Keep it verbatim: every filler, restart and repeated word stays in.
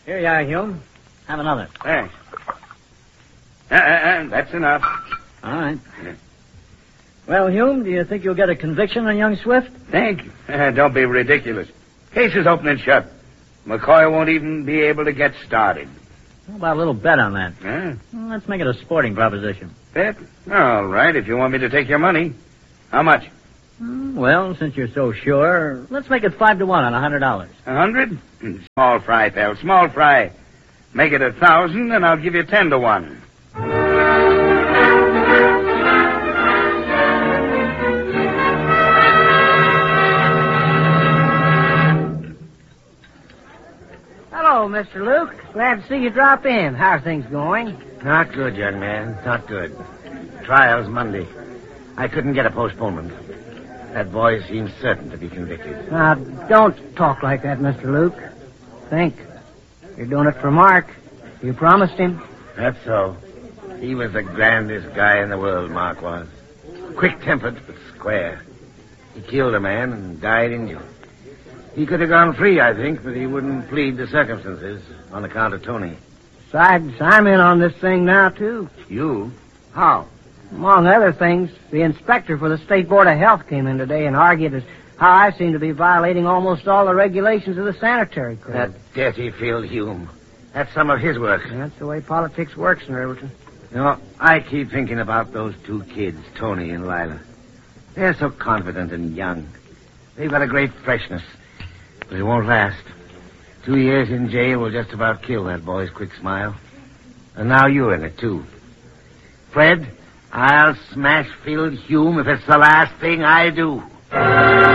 Here you are, Hume. Have another. Thanks. Uh, uh, uh, that's enough. All right. Well, Hume, do you think you'll get a conviction on young Swift? Thank you. Uh, don't be ridiculous. Case is open and shut. McCoy won't even be able to get started. How about a little bet on that? Huh? Well, let's make it a sporting proposition. Bet? All right, if you want me to take your money. How much? Hmm, Well, since you're so sure, let's make it five to one on a hundred dollars. A hundred? Small fry, pal. Small fry. Make it a thousand, and I'll give you ten to one. Hello, Mister Luke. Glad to see you drop in. How's things going? Not good, young man. Not good. Trial's Monday. I couldn't get a postponement. That boy seems certain to be convicted. Now, don't talk like that, Mister Luke. Think. You're doing it for Mark. You promised him. That's so. He was the grandest guy in the world, Mark was. Quick-tempered, but square. He killed a man and died injured. He could have gone free, I think, but he wouldn't plead the circumstances on account of Tony. Besides, I'm in on this thing now, too. You? How? Among other things, the inspector for the State Board of Health came in today and argued as how I seem to be violating almost all the regulations of the sanitary code. That dirty Phil Hume. That's some of his work. That's the way politics works in Riverton. You know, I keep thinking about those two kids, Tony and Lila. They're so confident and young. They've got a great freshness. But it won't last. Two years in jail will just about kill that boy's quick smile. And now you're in it, too. Fred, I'll smash Phil Hume if it's the last thing I do.